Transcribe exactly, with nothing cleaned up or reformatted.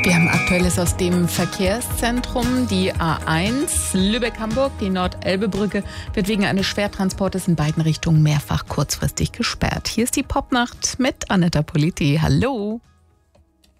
Wir haben Aktuelles aus dem Verkehrszentrum. Die A eins Lübeck-Hamburg, die Nord-Elbe-Brücke, wird wegen eines Schwertransportes in beiden Richtungen mehrfach kurzfristig gesperrt. Hier ist die Popnacht mit Aneta Politi. Hallo.